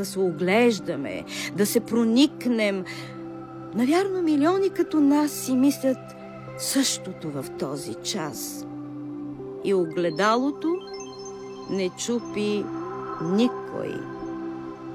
да се оглеждаме, да се проникнем. Навярно милиони като нас си мислят същото в този час. И огледалото не чупи никой.